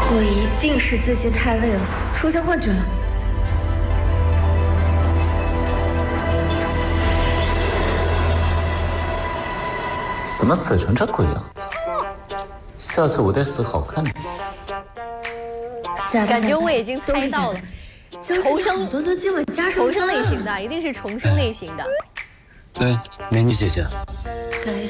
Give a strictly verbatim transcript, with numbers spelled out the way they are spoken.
我一定是最近太累了，出现幻觉了。 怎么死成这鬼样子？下次我得死好看点。 感觉我已经猜到了，重生墩墩今晚加重生类型的，一定是重生类型的。 对，美女姐姐。